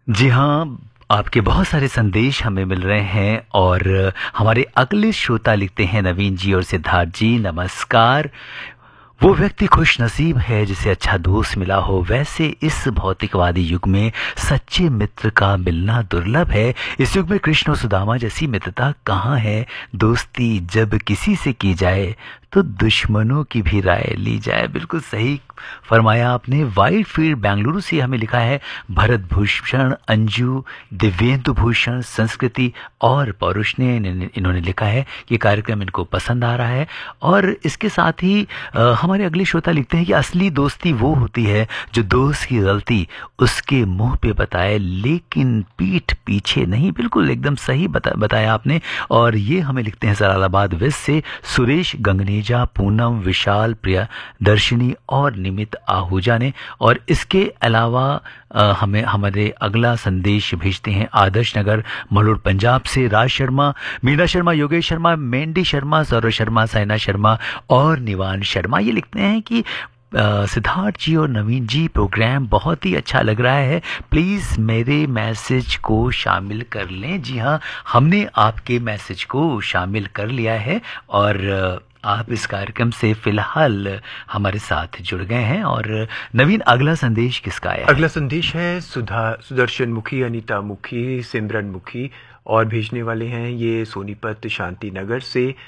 जी हाँ, आपके बहुत सारे संदेश हमें मिल रहे हैं और हमारे अगले श्रोता लिखते हैं नवीन जी और सिद्धार्थ जी, नमस्कार। वो व्यक्ति खुशनसीब है जिसे अच्छा दोस्त मिला हो। वैसे इस भौतिकवादी युग में सच्चे मित्र का मिलना दुर्लभ है। इस युग में कृष्ण और सुदामा जैसी मित्रता कहाँ है। दोस्ती जब किसी से की जाए तो दुश्मनों की भी राय ली जाए। बिल्कुल सही फरमाया आपने। वाइट फील्ड बेंगलुरु से हमें लिखा है भरत भूषण, अंजू, दिव्येंदु भूषण, संस्कृति और पौरुष ने इन्होंने लिखा है कि कार्यक्रम इनको पसंद आ रहा है। और इसके साथ ही हमारे अगले श्रोता लिखते हैं कि असली दोस्ती वो होती है जो दोस्त की गलती उसके मुंह पे बताए लेकिन पीठ पीछे नहीं। बिल्कुल एकदम सही बताया आपने। और ये हमें लिखते हैं जलालाबाद वेस्ट से सुरेश गंगनेजा, पूनम, विशाल, प्रियदर्शिनी और निमित आहूजा ने। और इसके अलावा हमें हमारे अगला संदेश भेजते हैं आदर्श नगर मलोड पंजाब से राज शर्मा, मीना शर्मा, योगेश शर्मा, मेंडी शर्मा, सौरभ शर्मा, साइना शर्मा और निवान शर्मा। ये लिखते हैं कि सिद्धार्थ जी और नवीन जी प्रोग्राम बहुत ही अच्छा लग रहा है, प्लीज़ मेरे मैसेज को शामिल कर लें। जी हाँ, हमने आपके मैसेज को शामिल कर लिया है और आप इस कार्यक्रम से फिलहाल हमारे साथ जुड़ गए हैं। और नवीन, अगला संदेश किसका आया है? अगला संदेश है सुदर्शन मुखी, अनीता मुखी, सिमरन मुखी और भेजने वाले हैं ये सोनीपत शांति नगर से